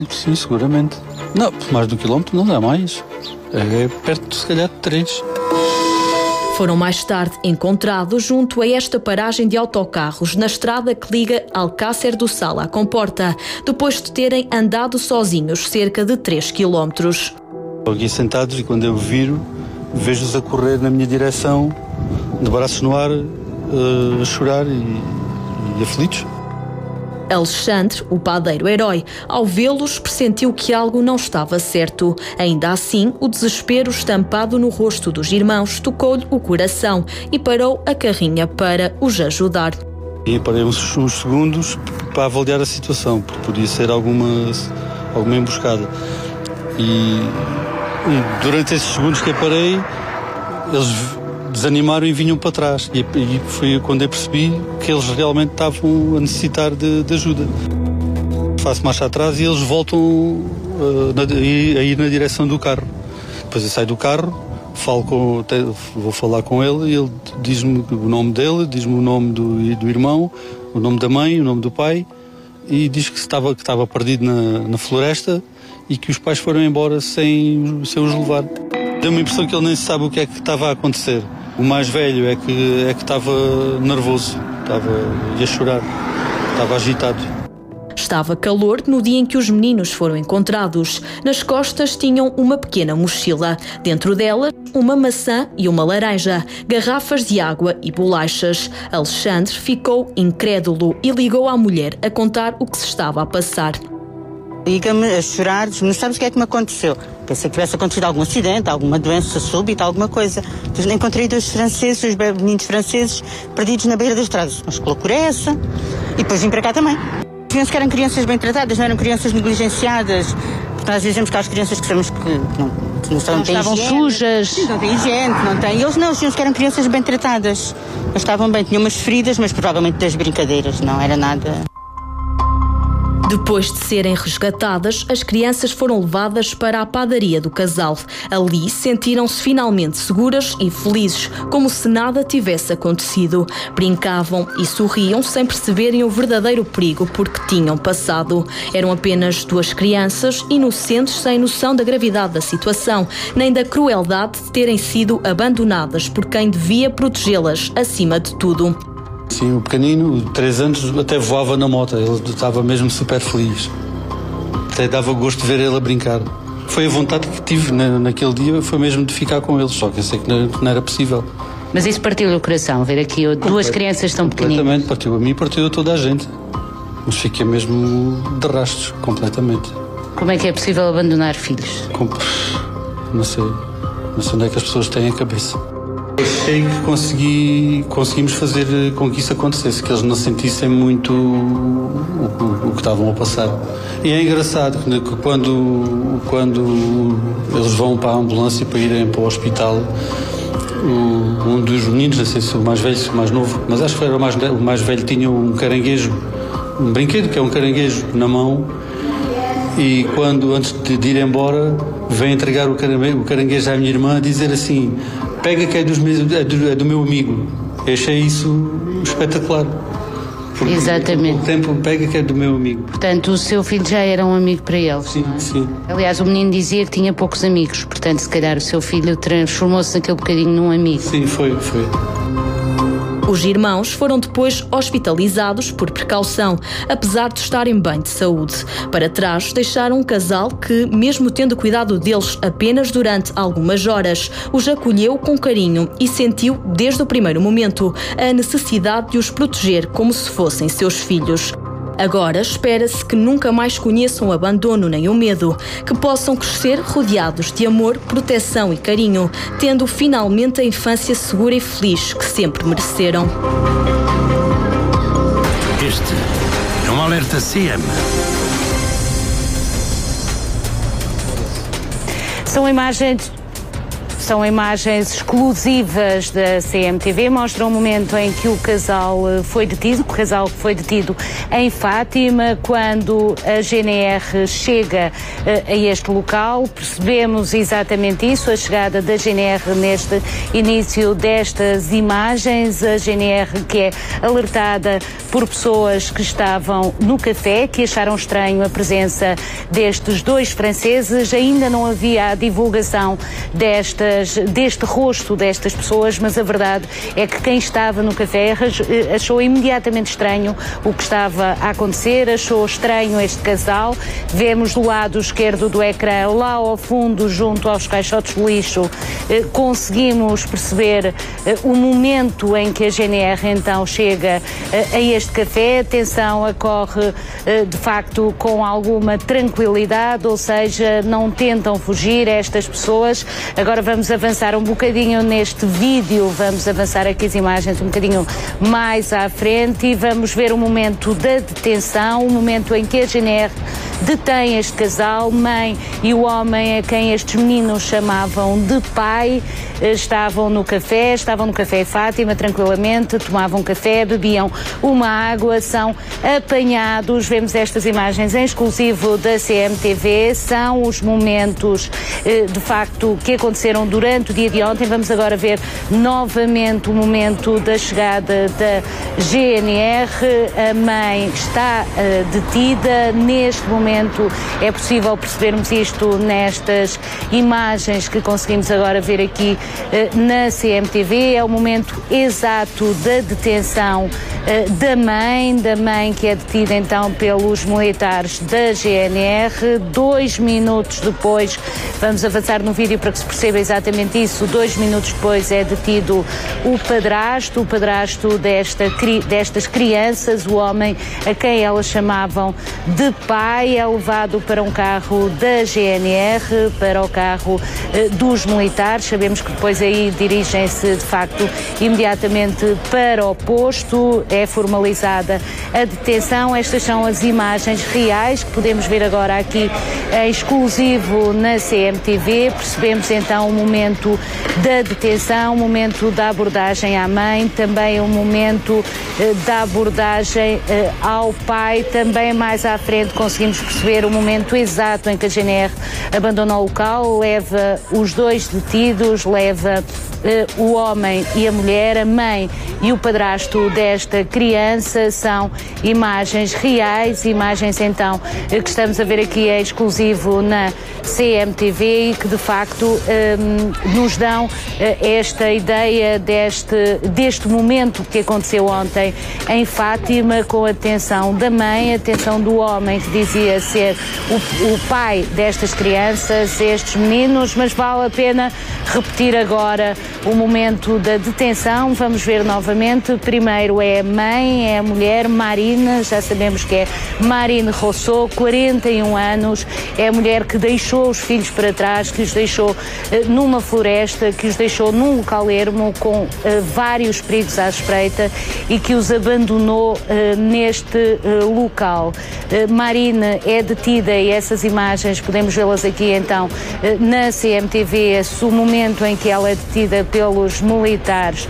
Sim, seguramente. Não, mais de 1 quilómetro não dá mais. É perto, se calhar, de 3. Foram mais tarde encontrados junto a esta paragem de autocarros na estrada que liga Alcácer do Sal à Comporta, depois de terem andado sozinhos cerca de 3 quilómetros. Estou aqui sentados e quando eu viro, vejo-os a correr na minha direção, de braços no ar, a chorar e aflitos. Alexandre, o padeiro herói, ao vê-los pressentiu que algo não estava certo. Ainda assim, o desespero estampado no rosto dos irmãos tocou-lhe o coração e parou a carrinha para os ajudar. E parei uns segundos para avaliar a situação, porque podia ser alguma emboscada. E durante esses segundos que eu parei, eles desanimaram e vinham para trás. E foi quando eu percebi que eles realmente estavam a necessitar de ajuda. Faço marcha atrás e eles voltam a ir na direção do carro. Depois eu saio do carro, vou falar com ele e ele diz-me o nome dele, diz-me o nome do irmão, o nome da mãe, o nome do pai e diz que estava perdido na floresta e que os pais foram embora sem os levar. Deu-me a impressão que ele nem sabe o que é que estava a acontecer. O mais velho é que estava nervoso, ia chorar, estava agitado. Estava calor no dia em que os meninos foram encontrados. Nas costas tinham uma pequena mochila. Dentro dela, uma maçã e uma laranja, garrafas de água e bolachas. Alexandre ficou incrédulo e ligou à mulher a contar o que se estava a passar. Liga-me a chorar, não sabes o que é que me aconteceu. Pensei que tivesse acontecido algum acidente, alguma doença súbita, alguma coisa. Então, encontrei 2 meninos franceses perdidos na beira das estradas. Mas que loucura é essa? E depois vim para cá também. Penso que eram crianças bem tratadas, não eram crianças negligenciadas. Porque nós dizemos que há as crianças que sabemos que não estavam sujas. Não têm higiene, não têm. Eles não, dizemos que eram crianças bem tratadas. Mas estavam bem, tinham umas feridas, mas provavelmente das brincadeiras, não era nada. Depois de serem resgatadas, as crianças foram levadas para a padaria do casal. Ali sentiram-se finalmente seguras e felizes, como se nada tivesse acontecido. Brincavam e sorriam sem perceberem o verdadeiro perigo porque tinham passado. Eram apenas 2 crianças inocentes sem noção da gravidade da situação, nem da crueldade de terem sido abandonadas por quem devia protegê-las acima de tudo. Sim, o pequenino, de 3 anos, até voava na moto, ele estava mesmo super feliz. Até dava gosto de ver ele a brincar. Foi a vontade que tive naquele dia, foi mesmo de ficar com ele, só que eu sei que não era possível. Mas isso partiu-lhe o coração, ver aqui 2 crianças tão pequeninas? Completamente, partiu a mim e partiu a toda a gente. Mas fiquei mesmo de rastros, completamente. Como é que é possível abandonar filhos? Não sei onde é que as pessoas têm a cabeça. Achei que conseguimos fazer com que isso acontecesse, que eles não sentissem muito o que estavam a passar. E é engraçado que quando eles vão para a ambulância para irem para o hospital, um dos meninos, não sei se o mais velho, se o mais novo, mas acho que era o mais velho, tinha um caranguejo, um brinquedo que é um caranguejo na mão, e antes de ir embora, vem entregar o caranguejo à minha irmã a dizer assim: pega que é do meu amigo. Eu achei isso espetacular. Porque exatamente. O tempo pega que é do meu amigo. Portanto, o seu filho já era um amigo para eles. Sim, sim. Aliás, o menino dizia que tinha poucos amigos, portanto, se calhar o seu filho transformou-se naquele bocadinho num amigo. Sim, foi. Os irmãos foram depois hospitalizados por precaução, apesar de estarem bem de saúde. Para trás deixaram um casal que, mesmo tendo cuidado deles apenas durante algumas horas, os acolheu com carinho e sentiu, desde o primeiro momento, a necessidade de os proteger como se fossem seus filhos. Agora espera-se que nunca mais conheçam o abandono nem o medo, que possam crescer rodeados de amor, proteção e carinho, tendo finalmente a infância segura e feliz que sempre mereceram. Este é um alerta CM. São imagens São imagens exclusivas da CMTV, mostram o momento em que o casal foi detido em Fátima. Quando a GNR chega a este local, percebemos exatamente isso, a chegada da GNR neste início destas imagens, a GNR que é alertada por pessoas que estavam no café, que acharam estranho a presença destes dois franceses. Ainda não havia a divulgação deste rosto destas pessoas, mas a verdade é que quem estava no café achou imediatamente estranho o que estava a acontecer, achou estranho este casal. Vemos do lado esquerdo do ecrã, lá ao fundo, junto aos caixotes de lixo, conseguimos perceber o momento em que a GNR então chega a este café. A tensão ocorre de facto com alguma tranquilidade, ou seja, não tentam fugir estas pessoas. Agora vamos avançar um bocadinho neste vídeo, vamos avançar aqui as imagens um bocadinho mais à frente e vamos ver o momento da detenção, o momento em que a GNR detém este casal, mãe e o homem a quem estes meninos chamavam de pai. Estavam no café Fátima, tranquilamente, tomavam café, bebiam uma água, são apanhados. Vemos estas imagens em exclusivo da CMTV, são os momentos de facto que aconteceram durante o dia de ontem. Vamos agora ver novamente o momento da chegada da GNR. A mãe está detida. Neste momento é possível percebermos isto nestas imagens que conseguimos agora ver aqui na CMTV. É o momento exato da detenção da mãe que é detida então pelos militares da GNR. 2 minutos depois, vamos avançar no vídeo para que se perceba exatamente isso, 2 minutos depois é detido o padrasto destas crianças, o homem a quem elas chamavam de pai. É levado para um carro da GNR, para o carro dos militares. Sabemos que depois aí dirigem-se de facto imediatamente para o posto. É formalizada a detenção. Estas são as imagens reais que podemos ver agora aqui em exclusivo na CMTV. Percebemos então o momento da detenção, o momento da abordagem à mãe, também o momento da abordagem ao pai. Também mais à frente conseguimos perceber o momento exato em que a GNR abandona o local, leva os dois detidos, leva o homem e a mulher, a mãe e o padrasto desta criança. São imagens reais, imagens então que estamos a ver aqui em exclusivo na CMTV e que de facto nos dão esta ideia deste momento que aconteceu ontem em Fátima, com a atenção da mãe, a atenção do homem que dizia ser o pai destas crianças, estes meninos, mas vale a pena repetir agora o momento da detenção. Vamos ver novamente. Primeiro é a mãe, é a mulher, Marina, já sabemos que é Marine Rousseau, 41 anos, é a mulher que deixou os filhos para trás, que os deixou numa floresta, que os deixou num local ermo com vários perigos à espreita e que os abandonou neste local. Marine é detida e essas imagens podemos vê-las aqui então na CMTV, o momento em que ela é detida pelos militares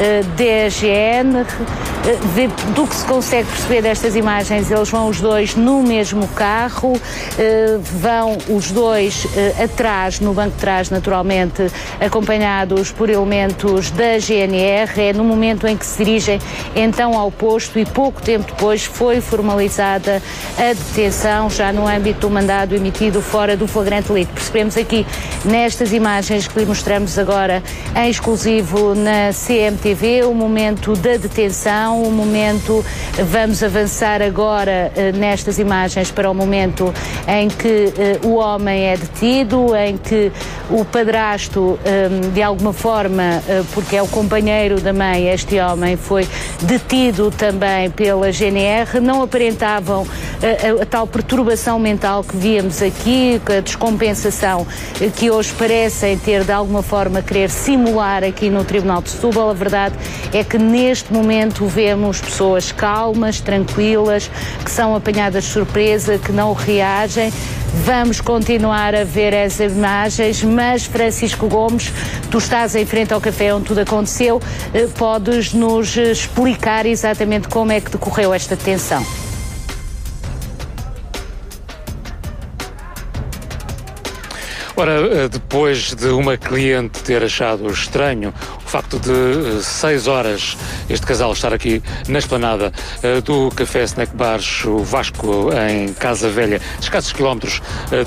DGN. Do que se consegue perceber destas imagens, eles vão os dois no mesmo carro, vão os dois atrás, no banco de trás naturalmente, acompanhados por elementos da GNR. É no momento em que se dirigem então ao posto e pouco tempo depois foi formalizada a detenção, já no âmbito do mandado emitido fora do flagrante delito. Percebemos aqui nestas imagens que lhe mostramos agora em exclusivo na CMTV o momento da detenção, o momento, vamos avançar agora nestas imagens para o momento em que o homem é detido, em que o padrasto, de alguma forma, porque é o companheiro da mãe, este homem foi detido também pela GNR. Não aparentavam a tal perturbação mental que víamos aqui, a descompensação que hoje parecem ter de alguma forma querer simular aqui no Tribunal de Setúbal. A verdade é que neste momento vemos pessoas calmas, tranquilas, que são apanhadas de surpresa, que não reagem. Vamos continuar a ver as imagens, mas Francisco Gomes, tu estás em frente ao café onde tudo aconteceu, podes nos explicar exatamente como é que decorreu esta detenção? Ora, depois de uma cliente ter achado estranho o facto de 6 horas este casal estar aqui na esplanada do Café Snack Bar o Vasco, em Casa Velha, escassos quilómetros